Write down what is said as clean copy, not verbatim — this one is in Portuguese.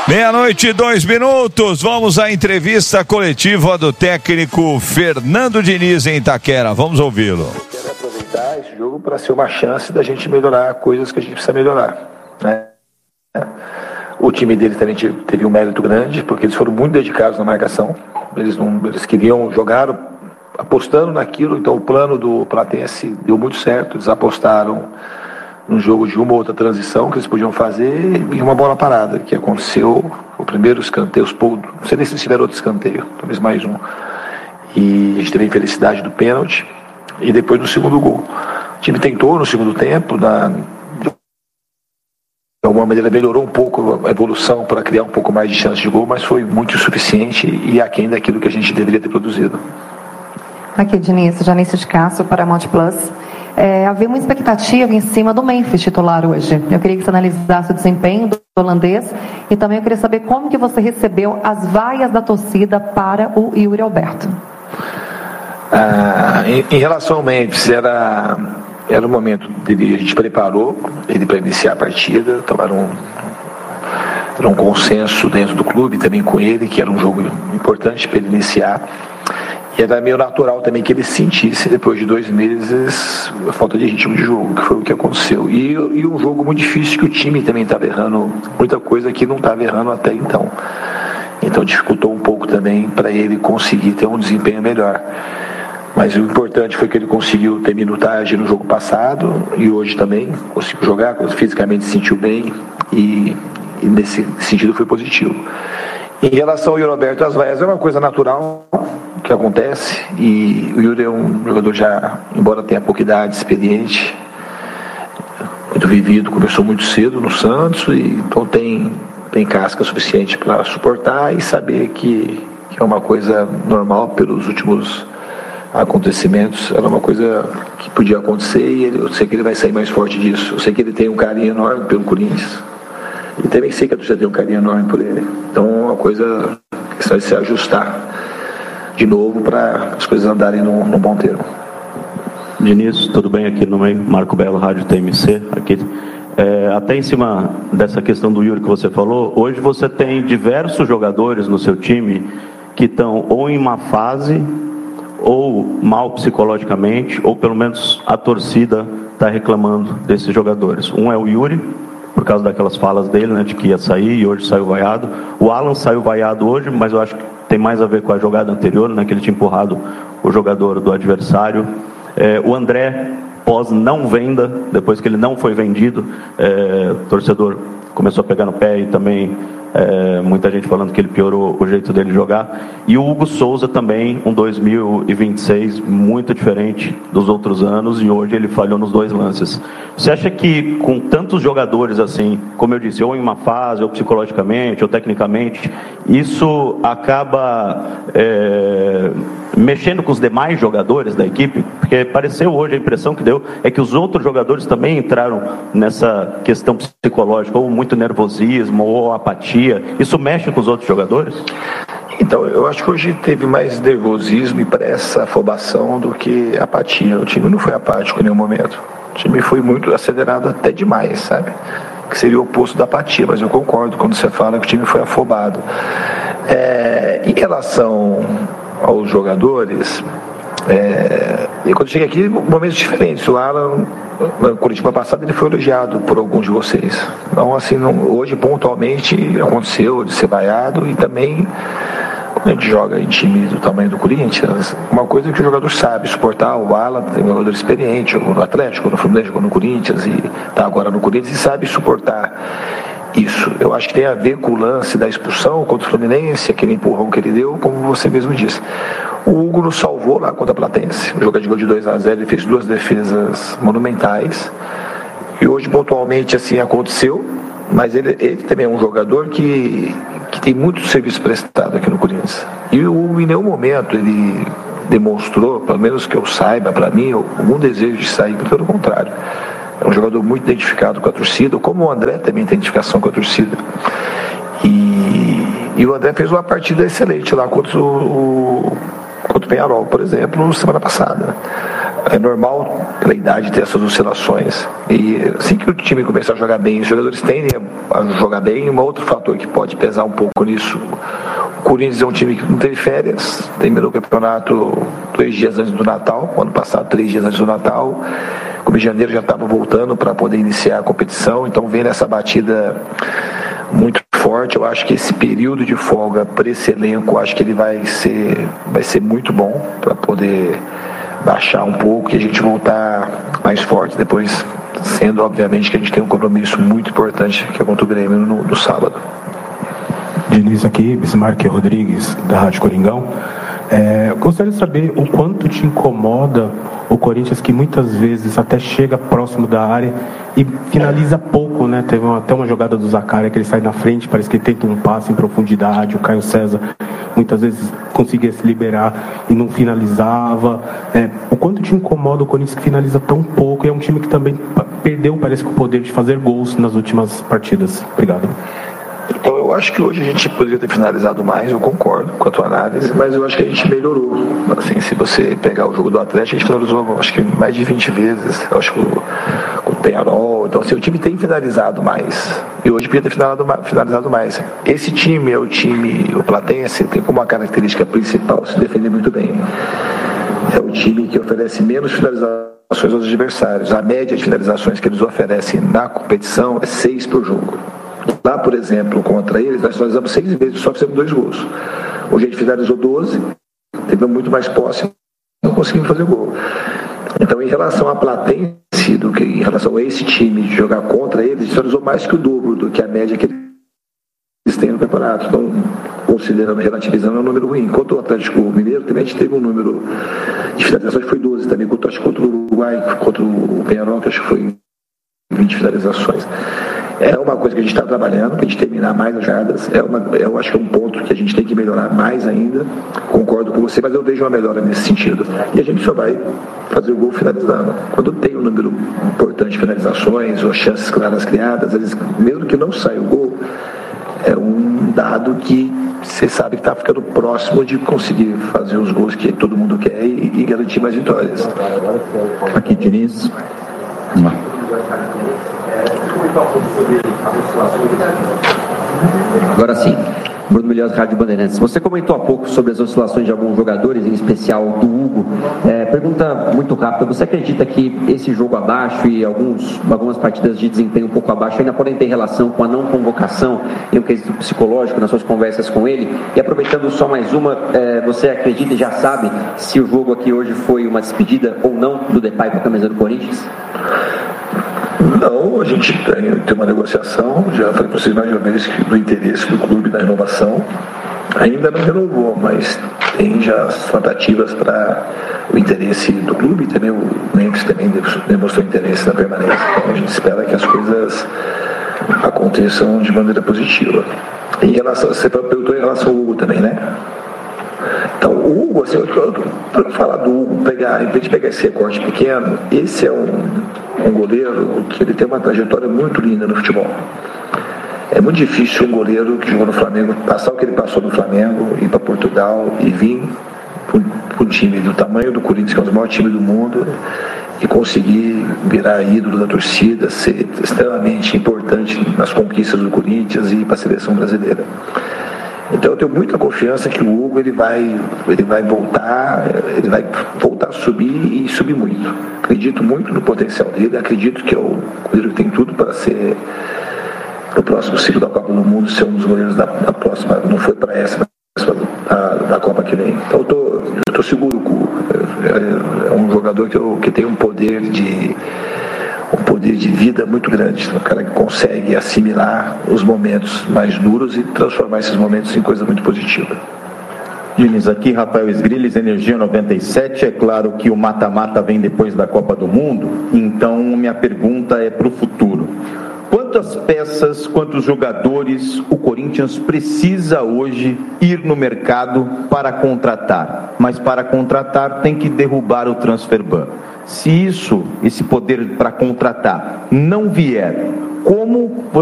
Meia-noite, 2 minutos. Vamos à entrevista coletiva do técnico Fernando Diniz em Itaquera. Vamos ouvi-lo. Eu quero aproveitar esse jogo para ser uma chance da gente melhorar coisas que a gente precisa melhorar, né? O time dele também teve um mérito grande, porque eles foram muito dedicados na marcação. Eles queriam jogar apostando naquilo, então o plano do Platense deu muito certo. Eles apostaram num jogo de uma ou outra transição que eles podiam fazer e uma bola parada, que aconteceu o primeiro escanteio, não sei nem se tiveram outro escanteio, talvez mais um. E a gente teve a infelicidade do pênalti e depois no segundo gol. O time tentou no segundo tempo, de alguma maneira melhorou um pouco a evolução para criar um pouco mais de chance de gol, mas foi muito insuficiente e aquém daquilo que a gente deveria ter produzido. Aqui, Diniz, Janice de Castro, Paramount Plus. Havia uma expectativa em cima do Memphis titular hoje. Eu queria que você analisasse o desempenho do holandês e também eu queria saber como que você recebeu as vaias da torcida para o Yuri Alberto. Em relação ao Memphis, era o momento dele, a gente preparou ele para iniciar a partida, tomaram um consenso dentro do clube também com ele, que era um jogo importante para ele iniciar. E era meio natural também que ele sentisse, depois de 2 meses, a falta de ritmo de jogo, que foi o que aconteceu. E um jogo muito difícil, que o time também estava errando muita coisa que não estava errando até então. Então dificultou um pouco também para ele conseguir ter um desempenho melhor. Mas o importante foi que ele conseguiu ter minutagem no jogo passado e hoje também conseguiu jogar, fisicamente se sentiu bem e nesse sentido foi positivo. Em relação ao Yuri Alberto, as vaias é uma coisa natural que acontece e o Yuri é um jogador já, embora tenha pouca idade, experiente, muito vivido, começou muito cedo no Santos e então tem casca suficiente para suportar e saber que é uma coisa normal pelos últimos acontecimentos, era uma coisa que podia acontecer e eu sei que ele vai sair mais forte disso. Eu sei que ele tem um carinho enorme pelo Corinthians e também sei que a torcida tem um carinho enorme por ele. Então é uma coisa que vai se ajustar de novo para as coisas andarem no bom termo. Diniz, tudo bem aqui no meio? Marco Belo, Rádio TMC aqui. Até em cima dessa questão do Yuri que você falou, hoje você tem diversos jogadores no seu time que estão ou em uma fase ou mal psicologicamente, ou pelo menos a torcida está reclamando desses jogadores. Um é o Yuri, por causa daquelas falas dele, né, de que ia sair e hoje saiu vaiado. O Alan saiu vaiado hoje, mas eu acho que tem mais a ver com a jogada anterior, né, que ele tinha empurrado o jogador do adversário. O André, pós não venda, depois que ele não foi vendido, o torcedor começou a pegar no pé e também muita gente falando que ele piorou o jeito dele jogar. E o Hugo Souza também, um 2026 muito diferente dos outros anos e hoje ele falhou nos 2 lances. Você acha que com tantos jogadores assim, como eu disse, ou em uma fase, ou psicologicamente, ou tecnicamente, isso acaba mexendo com os demais jogadores da equipe? Porque pareceu hoje, a impressão que deu é que os outros jogadores também entraram nessa questão psicológica, ou muito nervosismo, ou apatia. Isso mexe com os outros jogadores? Então, eu acho que hoje teve mais nervosismo e pressa, afobação do que apatia. O time não foi apático em nenhum momento. O time foi muito acelerado até demais, sabe? Que seria o oposto da apatia, mas eu concordo quando você fala que o time foi afobado. Em relação aos jogadores, e quando cheguei aqui, momentos diferentes. O Alan, na Curitiba passada, ele foi elogiado por alguns de vocês. Então, assim, hoje, pontualmente, aconteceu de ser vaiado e também, quando a gente joga em time do tamanho do Corinthians, uma coisa que o jogador sabe suportar. O Alan tem um jogador experiente, jogou no Atlético, no Fluminense, jogou no Corinthians e está agora no Corinthians e sabe suportar isso. Eu acho que tem a ver com o lance da expulsão contra o Fluminense, aquele empurrão que ele deu, como você mesmo disse. O Hugo nos salvou lá contra a Platense. O jogo de gol de 2-0, ele fez 2 defesas monumentais. E hoje, pontualmente, assim aconteceu. Mas ele também é um jogador que tem muito serviço prestado aqui no Corinthians. E o Hugo, em nenhum momento, ele demonstrou, pelo menos que eu saiba, para mim, algum desejo de sair. Pelo contrário. É um jogador muito identificado com a torcida, como o André também tem identificação com a torcida. E o André fez uma partida excelente lá contra o Peñarol, por exemplo, semana passada. É normal pela idade ter essas oscilações. E assim que o time começar a jogar bem, os jogadores tendem a jogar bem. Um outro fator que pode pesar um pouco nisso, o Corinthians é um time que não teve férias, terminou o campeonato 2 dias antes do Natal, ano passado 3 dias antes do Natal. Como em janeiro já estava voltando para poder iniciar a competição, então vem nessa batida muito forte. Eu acho que esse período de folga para esse elenco, acho que ele vai ser muito bom para poder baixar um pouco e a gente voltar mais forte depois, sendo obviamente que a gente tem um compromisso muito importante que é contra o Grêmio no sábado. Diniz aqui, Bismarck Rodrigues da Rádio Coringão. Gostaria de saber o quanto te incomoda o Corinthians, que muitas vezes até chega próximo da área e finaliza pouco, né? Teve até uma jogada do Zaccaria que ele sai na frente, parece que ele tenta um passe em profundidade, o Caio César muitas vezes conseguia se liberar e não finalizava. O quanto te incomoda o Corinthians que finaliza tão pouco, e é um time que também perdeu, parece que, o poder de fazer gols nas últimas partidas. Obrigado. Então eu acho que hoje a gente poderia ter finalizado mais, eu concordo com a tua análise, mas eu acho que a gente melhorou. Assim, se você pegar o jogo do Atlético, a gente finalizou acho que mais de 20 vezes, eu acho que com o Penharol. Então assim, o time tem finalizado mais, e hoje podia ter finalizado mais. Esse time é o time, o Platense tem como uma característica principal se defender muito bem. É o time que oferece menos finalizações aos adversários. A média de finalizações que eles oferecem na competição é 6 por jogo. Lá, por exemplo, contra eles, nós finalizamos 6 vezes, só fizemos 2 gols. Hoje a gente finalizou 12, teve muito mais posse, não conseguimos fazer gol. Então, em relação à Platense, do que em relação a esse time de jogar contra eles, a gente finalizou mais que o dobro do que a média que eles têm no campeonato. Então, considerando, relativizando, é um número ruim. Enquanto o Atlético Mineiro, também a gente teve um número de finalizações que foi 12 também, contra o Uruguai, contra o Penharol, que acho que foi 20 finalizações. É uma coisa que a gente está trabalhando, para a gente terminar mais as jogadas. Eu acho que é um ponto que a gente tem que melhorar mais ainda. Concordo com você, mas eu vejo uma melhora nesse sentido. E a gente só vai fazer o gol finalizando. Quando tem um número importante de finalizações ou chances claras criadas, eles, mesmo que não saia o gol, é um dado que você sabe que está ficando próximo de conseguir fazer os gols que todo mundo quer e garantir mais vitórias. Aqui, Diniz. Agora sim, Bruno Milhões, Rádio Bandeirantes. Você comentou há pouco sobre as oscilações de alguns jogadores, em especial do Hugo. Pergunta muito rápida: você acredita que esse jogo abaixo e algumas partidas de desempenho um pouco abaixo ainda podem ter relação com a não convocação em um quesito psicológico nas suas conversas com ele? E aproveitando só mais uma, você acredita e já sabe se o jogo aqui hoje foi uma despedida ou não do Depay com a camisa do Corinthians? Não, a gente tem uma negociação, já falei para vocês mais de uma vez, do interesse do clube na renovação. Ainda não renovou, mas tem já as tratativas para o interesse do clube. Também o Memphis também demonstrou interesse na permanência. Então a gente espera que as coisas aconteçam de maneira positiva. Em relação, você perguntou em relação ao Hugo também, né? Então, o Hugo, assim, para falar do Hugo, em vez de pegar esse recorte pequeno, esse é um goleiro que ele tem uma trajetória muito linda no futebol. É muito difícil um goleiro que jogou no Flamengo passar o que ele passou no Flamengo, ir para Portugal e vir para um time do tamanho do Corinthians, que é um dos maiores times do mundo, e conseguir virar ídolo da torcida, ser extremamente importante nas conquistas do Corinthians e ir para a seleção brasileira. Então eu tenho muita confiança que o Hugo ele vai voltar a subir e subir muito. Acredito muito no potencial dele, acredito que é o goleiro que tem tudo para ser no próximo ciclo da Copa do Mundo, ser um dos goleiros da próxima, não foi para essa, mas da Copa que vem. Então eu estou seguro que o Hugo é um jogador que tem um poder de vida muito grande, um cara que consegue assimilar os momentos mais duros e transformar esses momentos em coisa muito positiva. Diniz, aqui Rafael Esgrilles, Energia 97. É claro que o mata-mata vem depois da Copa do Mundo, então minha pergunta é para o futuro. Quantas peças, quantos jogadores o Corinthians precisa hoje ir no mercado para contratar? Mas para contratar tem que derrubar o transfer ban. Se esse poder para contratar não vier, como